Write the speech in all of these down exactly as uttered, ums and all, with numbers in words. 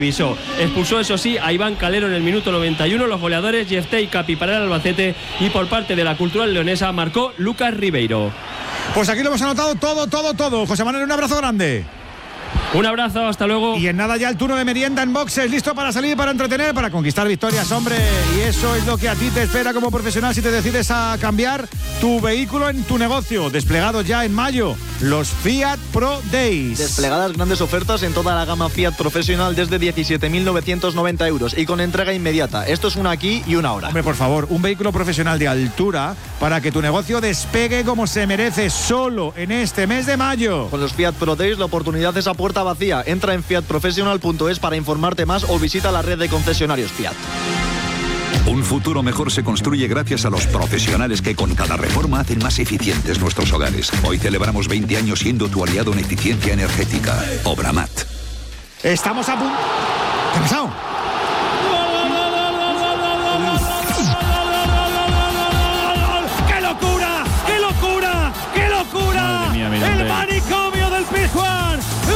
Visó. Expulsó, eso sí, a Iván Calero en el minuto noventa y uno. Los goleadores Yeftey Capi para el Albacete, y por parte de la Cultural Leonesa marcó Lucas Ribeiro. Pues aquí lo hemos anotado todo, todo, todo. José Manuel, un abrazo grande. Un abrazo, hasta luego. Y en nada ya el turno de merienda en boxes, listo para salir, para entretener, para conquistar victorias, hombre. Y eso es lo que a ti te espera como profesional si te decides a cambiar tu vehículo en tu negocio. Desplegados ya en mayo los Fiat Pro Days. Desplegadas grandes ofertas en toda la gama Fiat Professional desde diecisiete mil novecientos noventa euros y con entrega inmediata. Esto es una aquí y una ahora. Hombre, por favor, un vehículo profesional de altura para que tu negocio despegue como se merece, solo en este mes de mayo. Con los Fiat Pro Days la oportunidad es a puerta vacía. Entra en fiat professional punto es para informarte más o visita la red de concesionarios Fiat. Un futuro mejor se construye gracias a los profesionales que con cada reforma hacen más eficientes nuestros hogares. Hoy celebramos veinte años siendo tu aliado en eficiencia energética. Obramat. Estamos a punto... ¿Qué ha pasado? ¡Qué locura! ¡Qué locura! ¡Qué locura! Madre mía, mira, el hombre. manicomio del Pizjuán.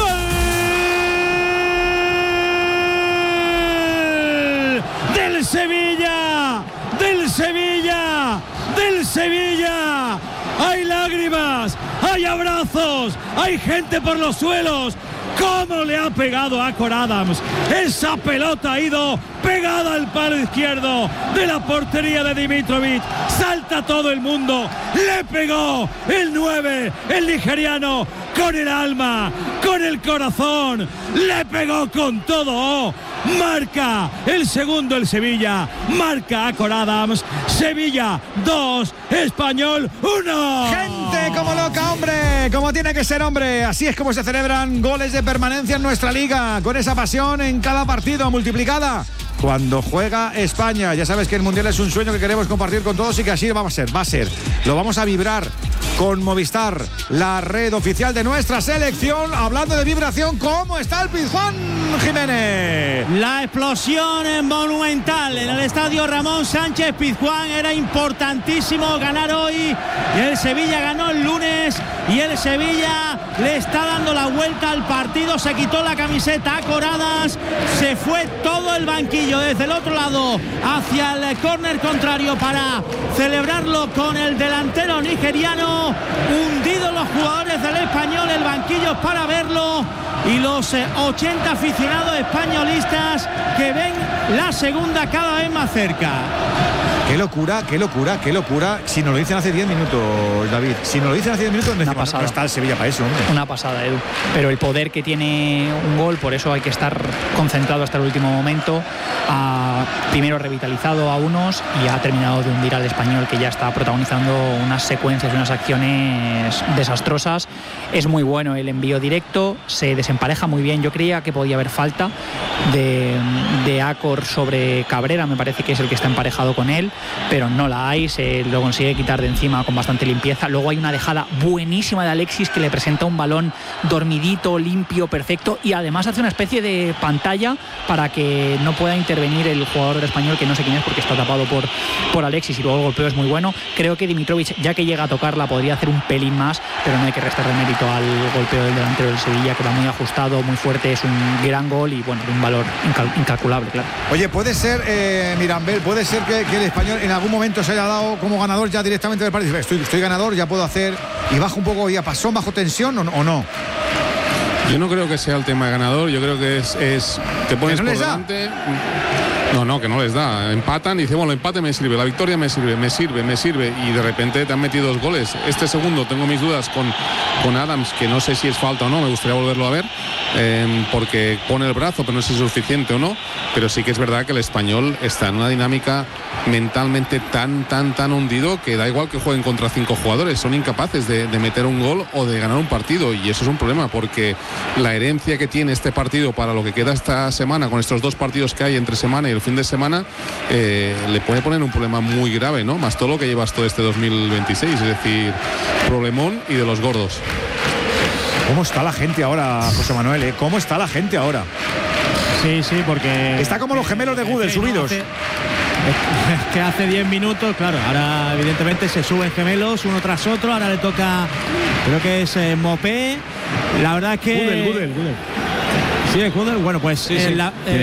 Del Sevilla, del Sevilla, del Sevilla. Hay lágrimas, hay abrazos, hay gente por los suelos. ¿Cómo le ha pegado a Cor Adams? Esa pelota ha ido pegada al palo izquierdo de la portería de Dimitrovic. Salta todo el mundo. Le pegó el nueve, el nigeriano, con el alma, con el corazón. Le pegó con todo. Marca el segundo el Sevilla. Marca a Cor Adams. Sevilla dos, Español uno. Gente como loca, hombre, como tiene que ser, hombre. Así es como se celebran goles de permanencia en nuestra liga, con esa pasión en cada partido multiplicada cuando juega España. Ya sabes que el Mundial es un sueño que queremos compartir con todos y que así va a ser, va a ser. Lo vamos a vibrar con Movistar, la red oficial de nuestra selección. Hablando de vibración, ¿cómo está el Pizjuán, Jiménez? La explosión monumental en el estadio Ramón Sánchez Pizjuán. Era importantísimo ganar hoy. Y el Sevilla ganó el lunes. Y el Sevilla le está dando la vuelta al partido. Se quitó la camiseta a Cor Adams. Se fue todo el banquillo desde el otro lado hacia el córner contrario para celebrarlo con el delantero nigeriano. Hundidos los jugadores del Español, el banquillo es para verlo. Y los eh, ochenta aficionados españolistas que ven la segunda cada vez más cerca. Qué locura, qué locura, qué locura. Si nos lo dicen hace diez minutos, David. Si nos lo dicen hace diez minutos, decimos, pasada. no está el Sevilla para eso, hombre. Una pasada, Edu. Pero el poder que tiene un gol, por eso hay que estar concentrado hasta el último momento. Ha primero revitalizado a unos y ha terminado de hundir al Español, que ya está protagonizando unas secuencias y unas acciones desastrosas. Es muy bueno el envío directo, se desempareja muy bien. Yo creía que podía haber falta de, de Acor sobre Cabrera, me parece que es el que está emparejado con él, pero no la hay, se lo consigue quitar de encima con bastante limpieza. Luego hay una dejada buenísima de Alexis, que le presenta un balón dormidito, limpio, perfecto, y además hace una especie de pantalla para que no pueda intervenir el jugador del Español, que no sé quién es porque está tapado por, por Alexis, y luego el golpeo es muy bueno. Creo que Dimitrovic, ya que llega a tocarla, podría hacer un pelín más, pero no hay que restarle mérito al golpeo del delantero del Sevilla, que va muy ajustado, muy fuerte. Es un gran gol y bueno, de un valor incal- incalculable, claro. Oye, puede ser, eh, Mirambel, puede ser que, que el Español en algún momento se haya dado como ganador ya directamente del partido. Estoy, estoy ganador, ya puedo hacer, y bajo un poco, ya pasó bajo tensión o, o no. Yo no creo que sea el tema de ganador, yo creo que es, es te pones ¿Que no por les da? delante. No, no, que no les da. Empatan y dicen, bueno, el empate me sirve, la victoria me sirve, me sirve, me sirve. Y de repente te han metido dos goles. Este segundo tengo mis dudas con, con Adams, que no sé si es falta o no, me gustaría volverlo a ver, eh, porque pone el brazo, pero no sé si es suficiente o no. Pero sí que es verdad que el Español está en una dinámica mentalmente tan, tan, tan hundido que da igual que jueguen contra cinco jugadores. Son incapaces de, de meter un gol o de ganar un partido. Y eso es un problema, porque la herencia que tiene este partido para lo que queda esta semana, con estos dos partidos que hay entre semana y el fin de semana, eh, le puede poner un problema muy grave, ¿no? Más todo lo que llevas todo este dos mil veintiséis, es decir, problemón y de los gordos. ¿Cómo está la gente ahora, José Manuel? ¿eh? ¿Cómo está la gente ahora? Sí, sí, porque... Está como los gemelos de Gudel, subidos. Es que hace diez minutos, claro, ahora evidentemente se suben gemelos uno tras otro. Ahora le toca, creo que es eh, Mopé. La verdad es que... Gudel, Gudel, Gudel. Sí, es Gudel. Bueno, pues Sí, eh, sí. la, eh,